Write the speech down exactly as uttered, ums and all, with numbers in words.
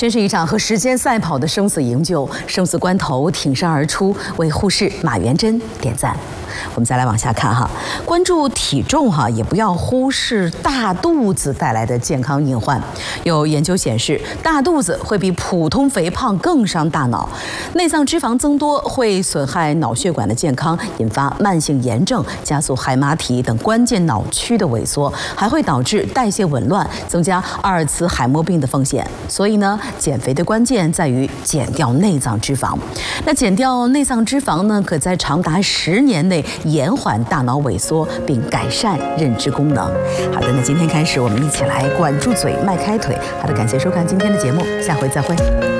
真是一场和时间赛跑的生死营救，生死关头挺身而出，为护士马元珍点赞。我们再来往下看哈，关注体重哈，也不要忽视大肚子带来的健康隐患。有研究显示，大肚子会比普通肥胖更伤大脑，内脏脂肪增多会损害脑血管的健康，引发慢性炎症，加速海马体等关键脑区的萎缩，还会导致代谢紊乱，增加阿尔茨海默病的风险。所以呢，减肥的关键在于减掉内脏脂肪。那减掉内脏脂肪呢，可在长达十年内延缓大脑萎缩，并改善认知功能。好的，那今天开始我们一起来管住嘴，迈开腿。好的，感谢收看今天的节目，下回再会。